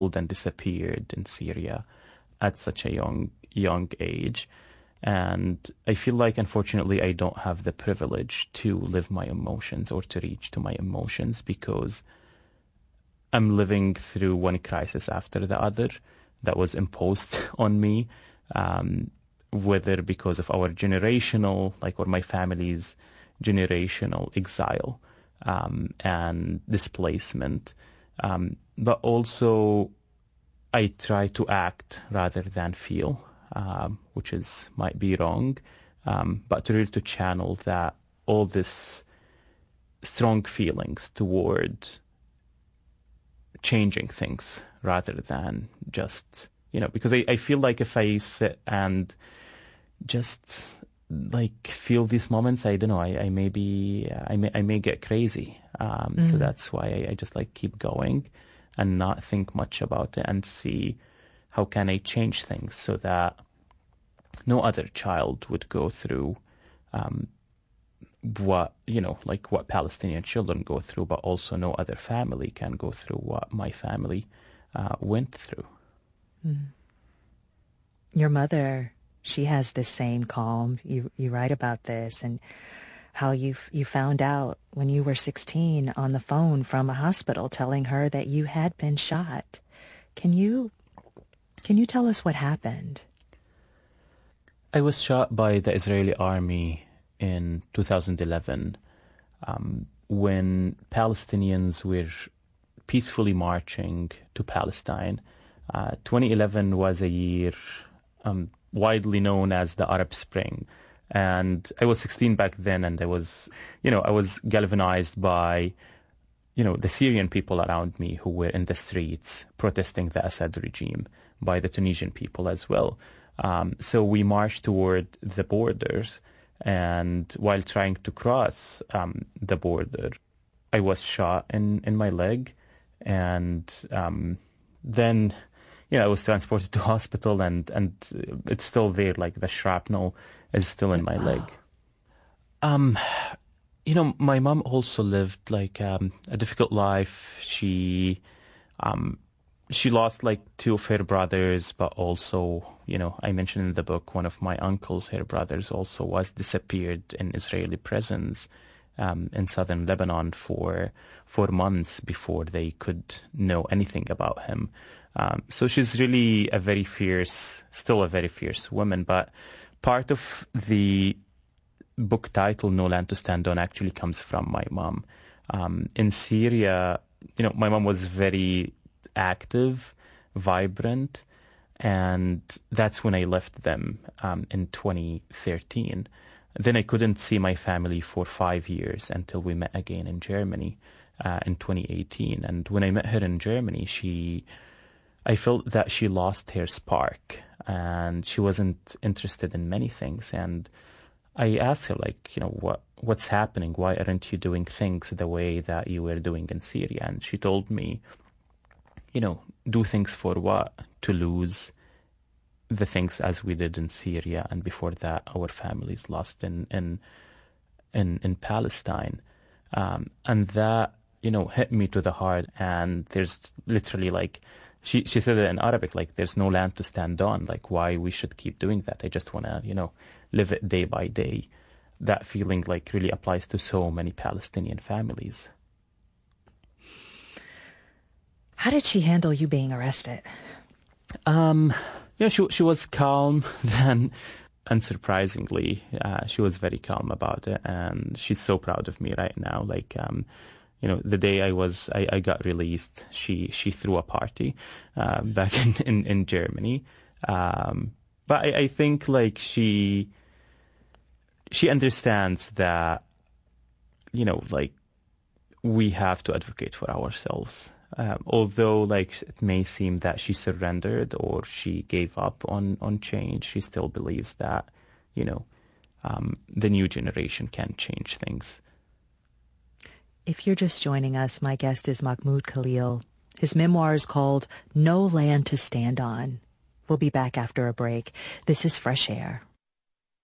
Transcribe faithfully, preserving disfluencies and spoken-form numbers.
and disappeared in Syria at such a young young age. And I feel like, unfortunately, I don't have the privilege to live my emotions or to reach to my emotions, because I'm living through one crisis after the other that was imposed on me, um, whether because of our generational, like, or my family's generational exile um, and displacement. Um, but also, I try to act rather than feel, um, which is might be wrong, um, but to really to channel that all this strong feelings toward changing things rather than just, you know, because I, I feel like if I sit and just like feel these moments, I don't know, I, I may be, I may, I may get crazy. Um, mm. So that's why I, I just like keep going and not think much about it and see how can I change things so that no other child would go through um, what, you know, like what Palestinian children go through, but also no other family can go through what my family uh, went through. Mm. Your mother, she has this same calm. You you write about this and how you you found out when you were sixteen on the phone from a hospital telling her that you had been shot. Can you can you tell us what happened? I was shot by the Israeli army in two thousand eleven um, when Palestinians were peacefully marching to Palestine. Uh, twenty eleven was a year um, widely known as the Arab Spring. And I was sixteen back then, and I was, you know, I was galvanized by, you know, the Syrian people around me who were in the streets protesting the Assad regime, by the Tunisian people as well. Um, so we marched toward the borders, and while trying to cross um, the border, I was shot in, in my leg, and um, then, you know, I was transported to hospital, and, and it's still there, like the shrapnel is still in my leg. Um, you know, my mom also lived like um, a difficult life. She, um, she lost like two of her brothers, but also, you know, I mentioned in the book, one of my uncles, her brothers, also was disappeared in Israeli prisons um, in southern Lebanon for for months before they could know anything about him. Um, so she's really a very fierce, still a very fierce woman. But part of the book title, No Land to Stand On, actually comes from my mom. Um, in Syria, you know, my mom was very active, vibrant, and that's when I left them um, in twenty thirteen. Then I couldn't see my family for five years until we met again in Germany uh, in twenty eighteen. And when I met her in Germany, she, I felt that she lost her spark, and she wasn't interested in many things. And I asked her, like, you know, what what's happening? Why aren't you doing things the way that you were doing in Syria? And she told me, you know, do things for what? To lose the things as we did in Syria, and before that, our families lost in in in, in Palestine, um, and that, you know, hit me to the heart. And there's literally like. She she said it in Arabic, like, there's no land to stand on, like, why we should keep doing that. I just want to, you know, live it day by day. That feeling, like, really applies to so many Palestinian families. How did she handle you being arrested? Um, you know, she, she was calm then, unsurprisingly. Uh, she was very calm about it, and she's so proud of me right now. Like, um, you know, the day I was, I, I got released, she, she threw a party, uh, back in, in, in Germany. Um, but I, I think like she, she understands that, you know, like we have to advocate for ourselves. Um, although like it may seem that she surrendered or she gave up on, on change, she still believes that, you know, um, the new generation can change things. If you're just joining us, my guest is Mahmoud Khalil. His memoir is called No Land to Stand On. We'll be back after a break. This is Fresh Air.